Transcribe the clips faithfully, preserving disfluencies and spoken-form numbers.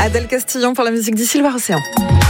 Adèle Castillon pour la musique d'ici Loire Océan.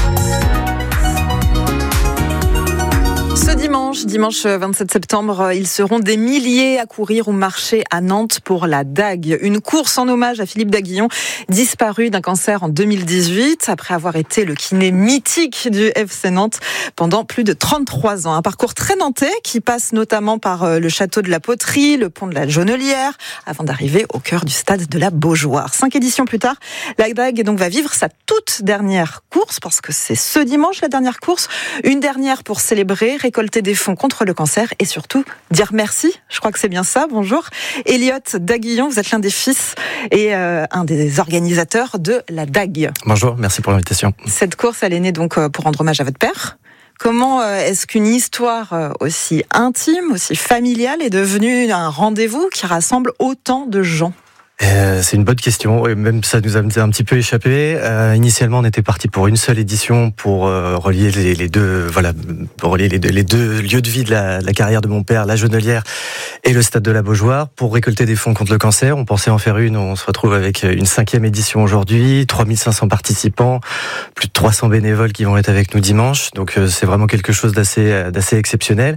Ce dimanche, dimanche vingt-sept septembre, ils seront des milliers à courir ou marcher à Nantes pour la Dague. Une course en hommage à Philippe Daguillon, disparu d'un cancer en deux mille dix-huit, après avoir été le kiné mythique du F C Nantes pendant plus de trente-trois ans. Un parcours très nantais qui passe notamment par le château de la Poterie, le pont de la Jonelière, avant d'arriver au cœur du stade de la Beaujoire. Cinq éditions plus tard, la Dague donc va vivre sa toute dernière course, parce que c'est ce dimanche la dernière course. Une dernière pour célébrer, récolter des fonds contre le cancer et surtout dire merci. Je crois que c'est bien ça. Bonjour. Elliot Daguillon, vous êtes l'un des fils et euh, un des organisateurs de la Dague. Bonjour, merci pour l'invitation. Cette course, elle est née donc pour rendre hommage à votre père. Comment est-ce qu'une histoire aussi intime, aussi familiale est devenue un rendez-vous qui rassemble autant de gens ? Euh, c'est une bonne question, et même ça nous a un petit peu échappé. Euh, initialement, on était parti pour une seule édition pour euh, relier les, les deux, voilà, pour relier les deux, les deux lieux de vie de la, de la carrière de mon père, la Jonelière et le stade de la Beaujoire, pour récolter des fonds contre le cancer. On pensait en faire une, on se retrouve avec une cinquième édition aujourd'hui, trois mille cinq cents participants, plus de trois cents bénévoles qui vont être avec nous dimanche. Donc euh, c'est vraiment quelque chose d'assez, d'assez exceptionnel.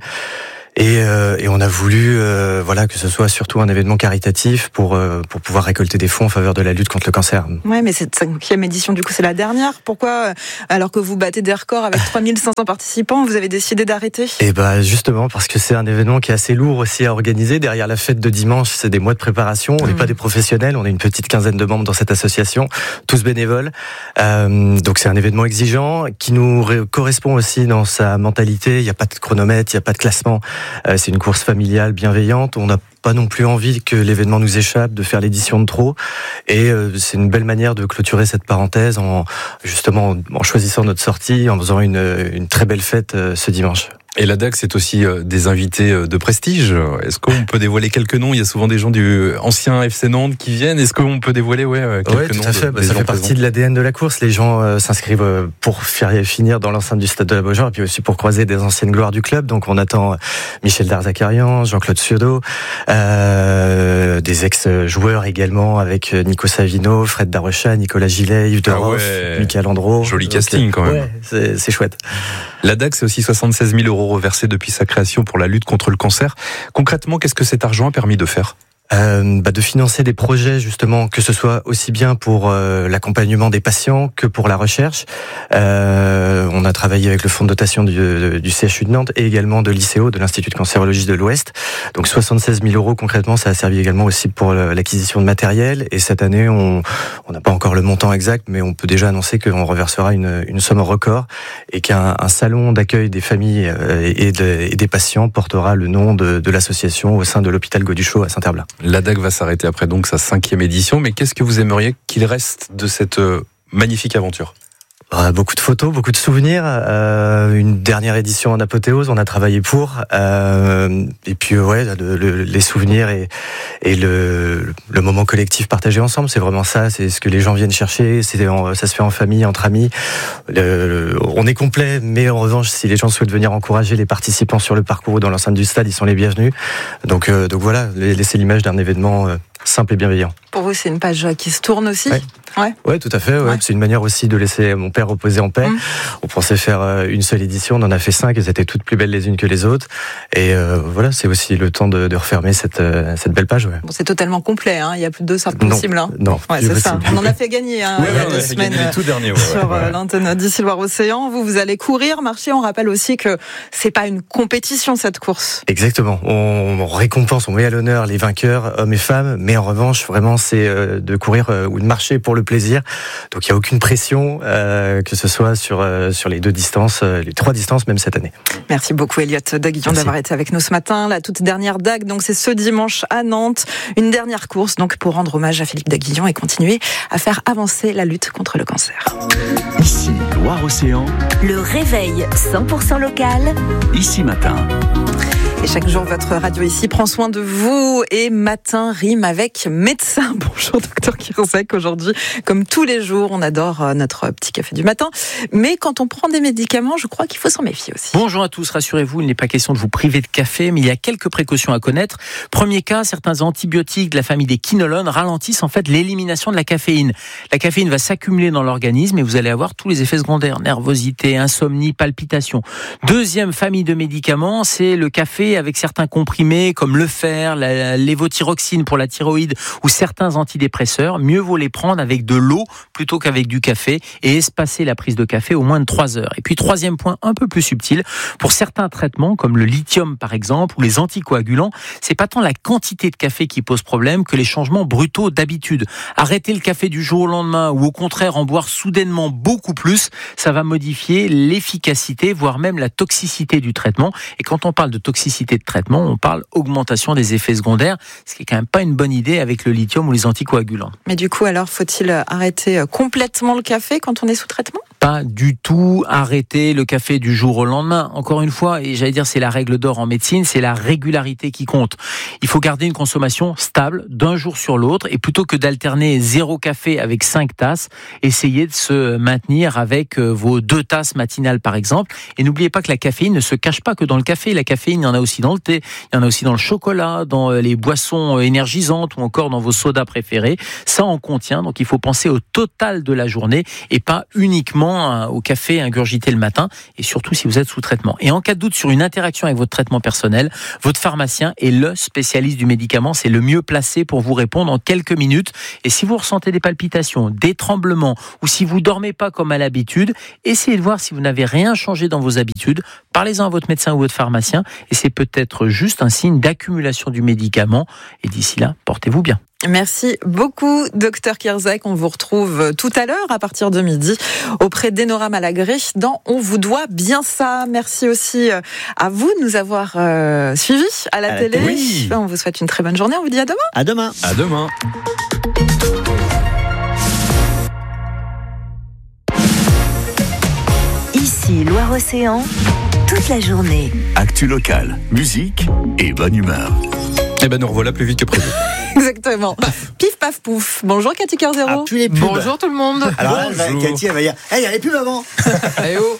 Et, euh, et on a voulu, euh, voilà, que ce soit surtout un événement caritatif pour euh, pour pouvoir récolter des fonds en faveur de la lutte contre le cancer. Ouais, mais cette cinquième édition, du coup, c'est la dernière. Pourquoi, alors que vous battez des records avec trois mille cinq cents participants, vous avez décidé d'arrêter ? Et bah justement parce que c'est un événement qui est assez lourd aussi à organiser. Derrière la fête de dimanche, c'est des mois de préparation. On n'est mmh. pas des professionnels, on est une petite quinzaine de membres dans cette association, tous bénévoles. Euh, donc c'est un événement exigeant qui nous ré- correspond aussi dans sa mentalité. Il n'y a pas de chronomètre, il n'y a pas de classement. Euh, c'est une course familiale, bienveillante. On n'a pas non plus envie que l'événement nous échappe, de faire l'édition de trop. Et euh, c'est une belle manière de clôturer cette parenthèse en justement en choisissant notre sortie, en faisant une, une très belle fête euh, ce dimanche. Et la Dague, c'est aussi des invités de prestige. Est-ce qu'on peut dévoiler quelques noms ? Il y a souvent des gens du ancien F C Nantes qui viennent. Est-ce qu'on peut dévoiler ouais, quelques ouais, tout noms à fait. de, bah, Ça fait partie de l'A D N de la course. Les gens euh, s'inscrivent pour faire finir dans l'enceinte du stade de la Beaujoire et puis aussi pour croiser des anciennes gloires du club. Donc on attend Michel Darzacarian, Jean-Claude Ciodo, euh, des ex-joueurs également avec Nico Savino, Fred Darrecha, Nicolas Gillet, Yves Deroff, ah ouais. Michael Andro. Joli casting quand même. Ouais, c'est, c'est chouette. La Dague, c'est aussi soixante-seize mille euros reversés depuis sa création pour la lutte contre le cancer. Concrètement, qu'est-ce que cet argent a permis de faire ? Euh, bah de financer des projets justement, que ce soit aussi bien pour euh, l'accompagnement des patients que pour la recherche. Euh, on a travaillé avec le fonds de dotation du, du C H U de Nantes et également de l'I C O, de l'Institut de cancérologie de l'Ouest. Donc soixante-seize mille euros concrètement, ça a servi également aussi pour l'acquisition de matériel. Et cette année, on on n'a pas encore le montant exact, mais on peut déjà annoncer qu'on reversera une, une somme record et qu'un un salon d'accueil des familles et, de, et des patients portera le nom de, de l'association au sein de l'hôpital Gauduchot à Saint-Herblain. La Dague va s'arrêter après donc sa cinquième édition, mais qu'est-ce que vous aimeriez qu'il reste de cette euh, magnifique aventure ? Euh, beaucoup de photos, beaucoup de souvenirs. Euh, une dernière édition en apothéose, on a travaillé pour. Euh, et puis ouais, le, le, les souvenirs et, et le, le moment collectif partagé ensemble, c'est vraiment ça. C'est ce que les gens viennent chercher. C'est en, ça se fait en famille, entre amis. Le, le, on est complet, mais en revanche, si les gens souhaitent venir encourager les participants sur le parcours ou dans l'enceinte du stade, ils sont les bienvenus. Donc, euh, donc voilà, laisser l'image d'un événement euh, simple et bienveillant. Pour vous, c'est une page qui se tourne aussi ? Ouais. Ouais. ouais, tout à fait. Ouais. Ouais. C'est une manière aussi de laisser mon père reposer en paix. Mmh. On pensait faire une seule édition, on en a fait cinq, elles étaient toutes plus belles les unes que les autres. Et euh, voilà, c'est aussi le temps de, de refermer cette, cette belle page. Ouais. Bon, c'est totalement complet, hein. Il y a plus de deux sortes possibles. Non, hein. non ouais, c'est ça. On en a fait gagner hein, ouais, il y a ouais, deux ouais, semaines les tout derniers, ouais, sur ouais, ouais. l'antenne d'ici Loire Océan. Vous, vous allez courir, marcher. On rappelle aussi que c'est pas une compétition cette course. Exactement. On, on récompense, on met à l'honneur les vainqueurs, hommes et femmes, mais en revanche, vraiment, c'est de courir ou de marcher pour le plaisir. Donc il n'y a aucune pression, euh, que ce soit sur, euh, sur les deux distances, euh, les trois distances, même cette année. Merci beaucoup Elliot Daguillon d'avoir été avec nous ce matin. La toute dernière Dague, donc c'est ce dimanche à Nantes. Une dernière course donc pour rendre hommage à Philippe Daguillon et continuer à faire avancer la lutte contre le cancer. Ici, Loire Océan. Le réveil cent pour cent local. Ici matin. Et chaque jour, votre radio ici prend soin de vous. Et matin rime avec médecin. Bonjour, docteur Kirzek. Aujourd'hui, comme tous les jours, on adore notre petit café du matin. Mais quand on prend des médicaments, je crois qu'il faut s'en méfier aussi. Bonjour à tous, rassurez-vous, il n'est pas question de vous priver de café, mais il y a quelques précautions à connaître. Premier cas, certains antibiotiques de la famille des quinolones ralentissent en fait l'élimination de la caféine. La caféine va s'accumuler dans l'organisme et vous allez avoir tous les effets secondaires, nervosité, insomnie, palpitations. Deuxième famille de médicaments, c'est le café avec certains comprimés comme le fer, la lévothyroxine pour la thyroïde ou certains antidépresseurs. Mieux vaut les prendre avec de l'eau plutôt qu'avec du café et espacer la prise de café au moins de trois heures. Et puis troisième point un peu plus subtil, pour certains traitements comme le lithium par exemple ou les anticoagulants, c'est pas tant la quantité de café qui pose problème que les changements brutaux d'habitude. Arrêter le café du jour au lendemain ou au contraire en boire soudainement beaucoup plus, ça va modifier l'efficacité voire même la toxicité du traitement. Et quand on parle de toxicité de traitement, on parle augmentation des effets secondaires, ce qui est quand même pas une bonne idée avec le lithium ou les anticoagulants. Mais du coup, alors, faut-il arrêter complètement le café quand on est sous traitement ? Pas du tout arrêter le café du jour au lendemain. Encore une fois, et j'allais dire c'est la règle d'or en médecine, c'est la régularité qui compte. Il faut garder une consommation stable d'un jour sur l'autre et plutôt que d'alterner zéro café avec cinq tasses, essayez de se maintenir avec vos deux tasses matinales par exemple. Et n'oubliez pas que la caféine ne se cache pas que dans le café. La caféine, il y en a aussi dans le thé, il y en a aussi dans le chocolat, dans les boissons énergisantes ou encore dans vos sodas préférés. Ça en contient, donc il faut penser au total de la journée et pas uniquement au café ingurgité le matin et surtout si vous êtes sous traitement. Et en cas de doute sur une interaction avec votre traitement personnel, votre pharmacien est le spécialiste du médicament, c'est le mieux placé pour vous répondre en quelques minutes. Et si vous ressentez des palpitations, des tremblements ou si vous dormez pas comme à l'habitude, essayez de voir si vous n'avez rien changé dans vos habitudes. Parlez-en à votre médecin ou votre pharmacien et c'est peut-être juste un signe d'accumulation du médicament. Et d'ici là, portez-vous bien. Merci beaucoup, docteur Kirzek. On vous retrouve tout à l'heure à partir de midi auprès d'Enora Malagré dans On vous doit bien ça. Merci aussi à vous de nous avoir euh, suivis à la à télé. La télé. Oui. On vous souhaite une très bonne journée. On vous dit à demain. À demain. À demain. Ici Loire-Océan, toute la journée. Actu locale, musique et bonne humeur. Eh ben nous revoilà plus vite que prévu. Exactement. Pif paf pouf. Bonjour Cathy Cœur-Zéro. Ah, plus les pubs. Bonjour tout le monde. Alors là, elle va, Cathy, elle va dire, hey, il y a les pubs avant. Eh oh.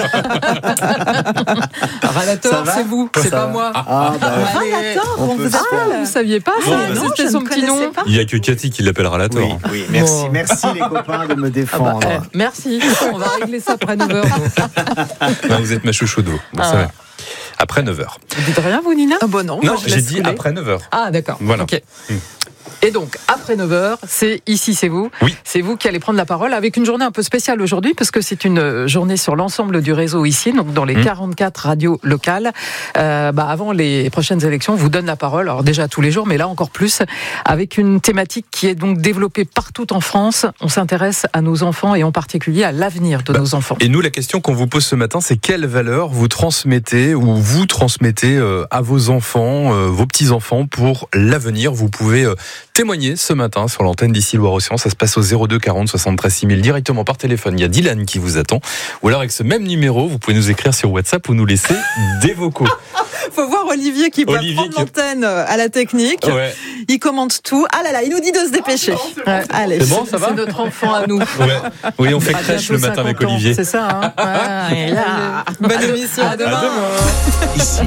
Ralator, c'est vous, c'est pas moi. Ah, bah, Ralator, on, on vous appelle. Ah, vous saviez pas bon, ça, non, c'était son petit nom. Pas. Il y a que Cathy qui l'appelle Ralator. Oui, oui. Merci, bon. merci les copains de me défendre. Ah bah, eh, merci. On va régler ça après neuf heures. Non, vous êtes ma chouchou d'eau. Bon, ah. Après neuf heures. Vous dites rien, vous, Nina ? Ah bon, non. Non, j'ai dit couler. Après neuf heures. Ah, d'accord. Voilà. Okay. Hum. Et donc, après neuf heures, c'est Ici, c'est vous. Oui. C'est vous qui allez prendre la parole avec une journée un peu spéciale aujourd'hui, parce que c'est une journée sur l'ensemble du réseau ici, donc dans les mmh. quarante-quatre radios locales. Euh, bah, avant les prochaines élections, on vous donne la parole, alors déjà tous les jours, mais là encore plus, avec une thématique qui est donc développée partout en France. On s'intéresse à nos enfants et en particulier à l'avenir de bah, nos enfants. Et nous, la question qu'on vous pose ce matin, c'est quelles valeurs vous transmettez ou vous transmettez euh, à vos enfants, euh, vos petits-enfants pour l'avenir. Vous pouvez euh, témoigner ce matin sur l'antenne d'Ici Loire-Océan. Ça se passe au zéro deux quarante soixante-treize six mille directement par téléphone. Il y a Dylan qui vous attend. Ou alors avec ce même numéro, vous pouvez nous écrire sur WhatsApp ou nous laisser des vocaux. Faut voir Olivier qui peut Olivier prendre qui... l'antenne à la technique. Ouais. Il commente tout. Ah là là, il nous dit de se dépêcher. Oh, c'est bon, ouais. Allez. C'est bon, ça va ? C'est notre enfant à nous. Ouais. Oui, on fait crèche le matin avec Olivier. C'est ça, hein. Ah, là. Bonne émission. À demain. À demain. Ici,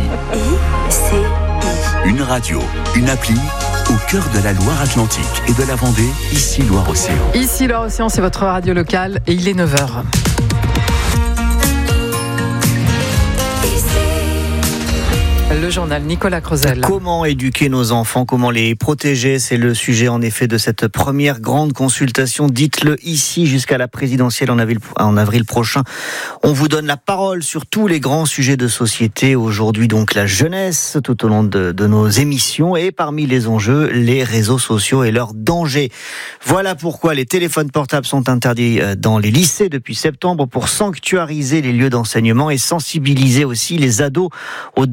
une radio, une appli au cœur de la Loire-Atlantique et de la Vendée, Ici Loire-Océan. Ici Loire-Océan, c'est votre radio locale et il est neuf heures. Le journal Nicolas Creusel. Comment éduquer nos enfants, comment les protéger, c'est le sujet en effet de cette première grande consultation. Dites-le ici jusqu'à la présidentielle en avril, en avril prochain. On vous donne la parole sur tous les grands sujets de société. Aujourd'hui donc la jeunesse tout au long de, de nos émissions et parmi les enjeux, les réseaux sociaux et leurs dangers. Voilà pourquoi les téléphones portables sont interdits dans les lycées depuis septembre pour sanctuariser les lieux d'enseignement et sensibiliser aussi les ados aux dangers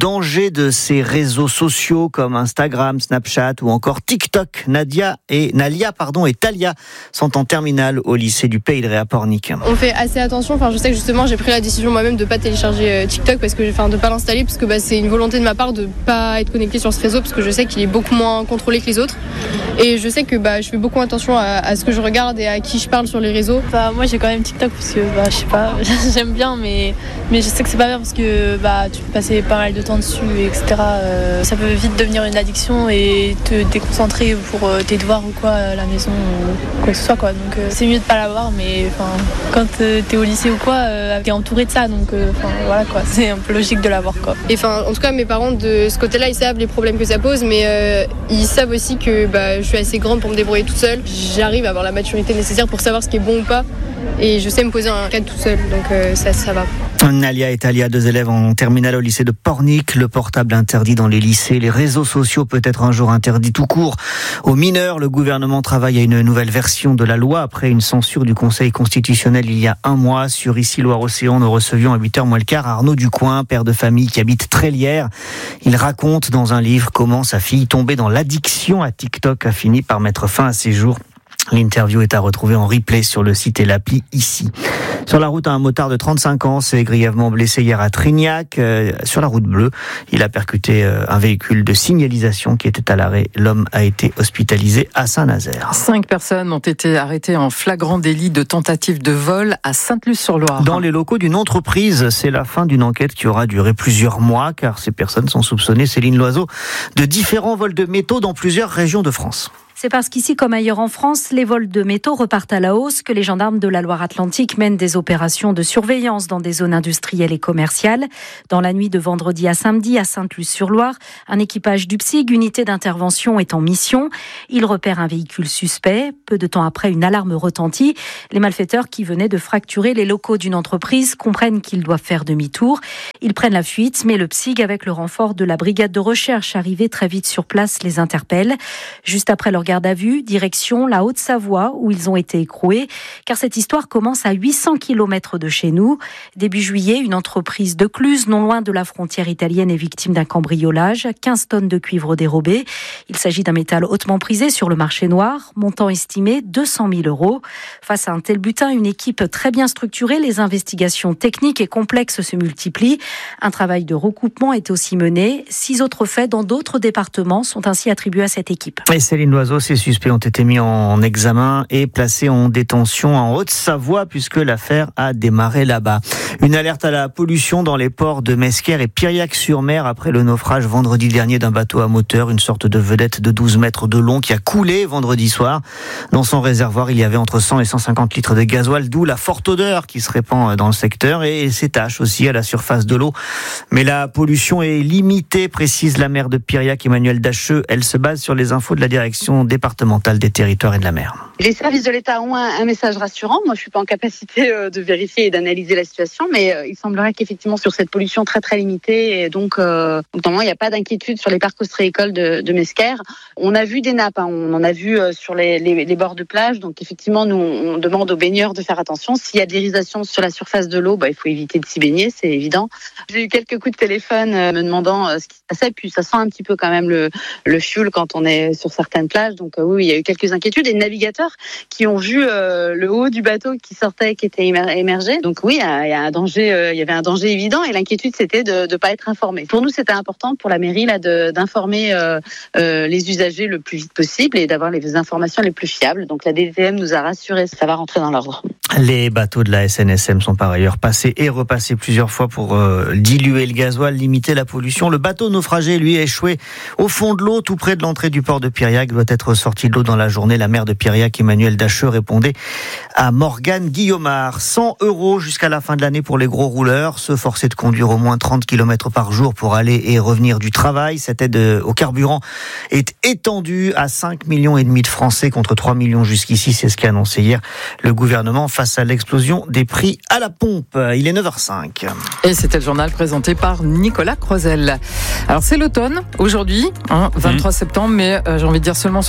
de ces réseaux sociaux comme Instagram, Snapchat ou encore TikTok. Nadia et Nalia pardon, et Talia sont en terminale au lycée du Pays de Ré à Pornic. On fait assez attention. Enfin, je sais que justement, j'ai pris la décision moi-même de pas télécharger TikTok parce que, enfin, de pas l'installer parce que bah, c'est une volonté de ma part de pas être connecté sur ce réseau parce que je sais qu'il est beaucoup moins contrôlé que les autres. Et je sais que bah, je fais beaucoup attention à, à ce que je regarde et à qui je parle sur les réseaux. Bah, moi, j'ai quand même TikTok parce que bah, je sais pas, j'aime bien, mais mais je sais que c'est pas bien parce que bah tu peux passer pas mal de temps dessus, et cetera. Euh, ça peut vite devenir une addiction et te déconcentrer pour euh, tes devoirs ou quoi à la maison ou quoi que ce soit quoi. Donc euh, c'est mieux de pas l'avoir, mais enfin quand euh, t'es au lycée ou quoi, euh, t'es entouré de ça, donc enfin euh, voilà quoi. C'est un peu logique de l'avoir quoi. Et enfin en tout cas mes parents de ce côté-là ils savent les problèmes que ça pose, mais euh, ils savent aussi que bah, je suis assez grande pour me débrouiller toute seule. J'arrive à avoir la maturité nécessaire pour savoir ce qui est bon ou pas. Et je sais me poser un cadre tout seul, donc euh, ça, ça va. Nalia et Talia, deux élèves en terminale au lycée de Pornic. Le portable interdit dans les lycées, les réseaux sociaux peut-être un jour interdits tout court. Aux mineurs, le gouvernement travaille à une nouvelle version de la loi après une censure du Conseil constitutionnel il y a un mois. Sur Ici Loire-Océan, nous recevions à huit heures moins le quart Arnaud Ducoing, père de famille qui habite Trélières. Il raconte dans un livre comment sa fille, tombée dans l'addiction à TikTok, a fini par mettre fin à ses jours. L'interview est à retrouver en replay sur le site et l'appli Ici. Sur la route, un motard de trente-cinq ans s'est grièvement blessé hier à Trignac, euh, sur la route bleue. Il a percuté euh, un véhicule de signalisation qui était à l'arrêt. L'homme a été hospitalisé à Saint-Nazaire. Cinq personnes ont été arrêtées en flagrant délit de tentative de vol à Sainte-Luce-sur-Loire. Dans les locaux d'une entreprise, c'est la fin d'une enquête qui aura duré plusieurs mois, car ces personnes sont soupçonnées, Céline Loiseau, de différents vols de métaux dans plusieurs régions de France. C'est parce qu'ici, comme ailleurs en France, les vols de métaux repartent à la hausse que les gendarmes de la Loire-Atlantique mènent des opérations de surveillance dans des zones industrielles et commerciales. Dans la nuit de vendredi à samedi à Sainte-Luce-sur-Loire, un équipage du P S I G, unité d'intervention, est en mission. Il repère un véhicule suspect. Peu de temps après, une alarme retentit. Les malfaiteurs qui venaient de fracturer les locaux d'une entreprise comprennent qu'ils doivent faire demi-tour. Ils prennent la fuite, mais le P S I G, avec le renfort de la brigade de recherche arrivée très vite sur place, les interpelle. Juste après leur garde à vue, direction la Haute-Savoie où ils ont été écroués, car cette histoire commence à huit cents kilomètres de chez nous. Début juillet, une entreprise de Cluse, non loin de la frontière italienne, est victime d'un cambriolage, quinze tonnes de cuivre dérobées. Il s'agit d'un métal hautement prisé sur le marché noir, montant estimé deux cent mille euros. Face à un tel butin, une équipe très bien structurée, les investigations techniques et complexes se multiplient. Un travail de recoupement est aussi mené. Six autres faits dans d'autres départements sont ainsi attribués à cette équipe. Et Céline Loiseau, ces suspects ont été mis en examen et placés en détention en Haute-Savoie puisque l'affaire a démarré là-bas. Une alerte à la pollution dans les ports de Mesquer et Piriac-sur-Mer après le naufrage vendredi dernier d'un bateau à moteur, une sorte de vedette de douze mètres de long qui a coulé vendredi soir. Dans son réservoir, il y avait entre cent et cent cinquante litres de gasoil, d'où la forte odeur qui se répand dans le secteur et s'étache aussi à la surface de l'eau. Mais la pollution est limitée, précise la maire de Piriac, Emmanuelle Dacheux. Elle se base sur les infos de la direction départementale des territoires et de la mer. Les services de l'État ont un, un message rassurant. Moi, je suis pas en capacité euh, de vérifier et d'analyser la situation, mais euh, il semblerait qu'effectivement sur cette pollution très très limitée, et donc euh, notamment il n'y a pas d'inquiétude sur les parcs ostréicoles de, de Mesquer. On a vu des nappes, hein, on en a vu euh, sur les, les, les bords de plage, donc effectivement nous on demande aux baigneurs de faire attention. S'il y a de l'irisation sur la surface de l'eau, bah, il faut éviter de s'y baigner, c'est évident. J'ai eu quelques coups de téléphone euh, me demandant euh, ce qui se passait, puis ça sent un petit peu quand même le, le fioul quand on est sur certaines plages, donc euh, oui, il y a eu quelques inquiétudes et navigateurs qui ont vu euh, le haut du bateau qui sortait, qui était émergé. Donc oui, il y a un danger, euh, il y avait un danger évident et l'inquiétude c'était de ne pas être informé. Pour nous, c'était important pour la mairie là de, d'informer euh, euh, les usagers le plus vite possible et d'avoir les informations les plus fiables. Donc la D T M nous a rassurés, ça va rentrer dans l'ordre. Les bateaux de la S N S M sont par ailleurs passés et repassés plusieurs fois pour euh, diluer le gasoil, limiter la pollution. Le bateau naufragé, lui, a échoué au fond de l'eau, tout près de l'entrée du port de Piriac, doit être sorti de l'eau dans la journée. La maire de Piriac, Emmanuelle Dacheux, répondait à Morgane Guillaumard. cent euros jusqu'à la fin de l'année pour les gros rouleurs, se forcer de conduire au moins trente kilomètres par jour pour aller et revenir du travail. Cette aide au carburant est étendue à cinq millions et demi de Français contre trois millions jusqu'ici. C'est ce qu'a annoncé hier le gouvernement face à l'explosion des prix à la pompe. Il est neuf heures cinq. Et c'était le journal présenté par Nicolas Croisel. Alors c'est l'automne aujourd'hui, hein, vingt-trois septembre, mais euh, j'ai envie de dire seulement sur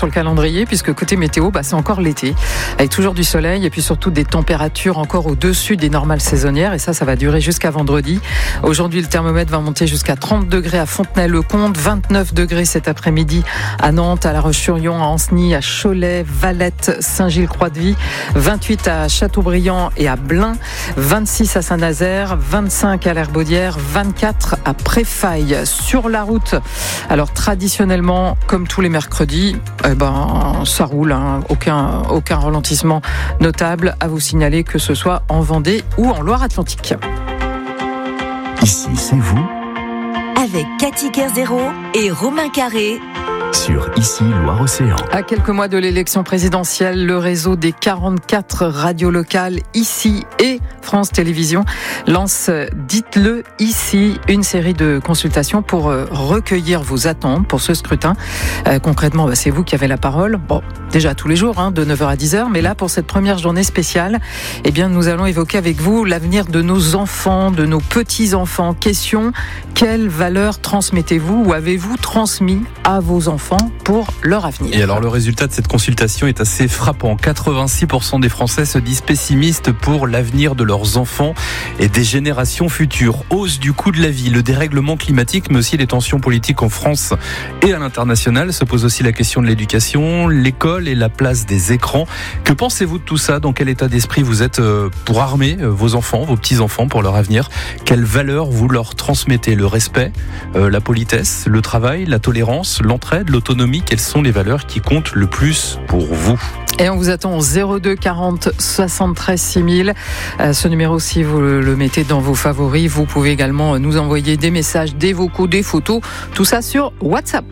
sur le calendrier, puisque côté météo, bah, c'est encore l'été, avec toujours du soleil et puis surtout des températures encore au-dessus des normales saisonnières. Et ça, ça va durer jusqu'à vendredi. Aujourd'hui, le thermomètre va monter jusqu'à trente degrés à Fontenay-le-Comte, vingt-neuf degrés cet après-midi à Nantes, à La Roche-sur-Yon, à Ancenis, à Cholet, Valette, Saint-Gilles-Croix-de-Vie, vingt-huit à Châteaubriand et à Blain, vingt-six à Saint-Nazaire, vingt-cinq à l'Herbaudière, vingt-quatre à Préfaille. Sur la route, alors traditionnellement, comme tous les mercredis, eh ben, ça roule, hein, aucun, aucun ralentissement notable à vous signaler, que ce soit en Vendée ou en Loire-Atlantique. Ici, c'est vous. Avec Cathy Kerzero et Romain Carré. Sur Ici Loire-Océan. À quelques mois de l'élection présidentielle, le réseau des quarante-quatre radios locales Ici et France Télévisions lance Dites-le Ici, une série de consultations pour recueillir vos attentes pour ce scrutin. Euh, concrètement, bah, c'est vous qui avez la parole. Bon, déjà tous les jours, hein, de neuf heures à dix heures, mais là, pour cette première journée spéciale, eh bien, nous allons évoquer avec vous l'avenir de nos enfants, de nos petits-enfants. Question, quelles valeurs transmettez-vous ou avez-vous transmis à vos enfants pour leur avenir? Et alors le résultat de cette consultation est assez frappant. quatre-vingt-six pour cent des Français se disent pessimistes pour l'avenir de leurs enfants et des générations futures. Hausse du coût de la vie, le dérèglement climatique, mais aussi les tensions politiques en France et à l'international. Se pose aussi la question de l'éducation, l'école et la place des écrans. Que pensez-vous de tout ça? Dans quel état d'esprit vous êtes pour armer vos enfants, vos petits-enfants pour leur avenir? Quelles valeurs vous leur transmettez? Le respect, la politesse, le travail, la tolérance, l'entraide, l'autonomie, quelles sont les valeurs qui comptent le plus pour vous? Et on vous attend au zéro deux quarante soixante-treize six mille. Euh, ce numéro, si vous le mettez dans vos favoris, vous pouvez également nous envoyer des messages, des vocaux, des photos, tout ça sur WhatsApp.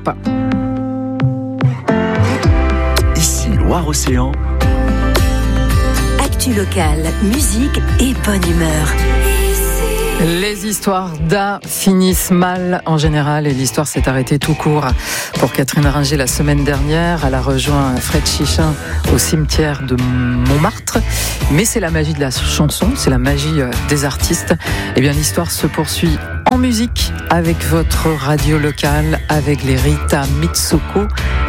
Ici Loire-Océan. Actu locale, musique et bonne humeur. Les histoires d'A finissent mal en général et l'histoire s'est arrêtée tout court pour Catherine Ringer la semaine dernière. Elle a rejoint Fred Chichin au cimetière de Montmartre. Mais c'est la magie de la chanson, c'est la magie des artistes. Et bien l'histoire se poursuit en musique avec votre radio locale, avec les Rita Mitsoko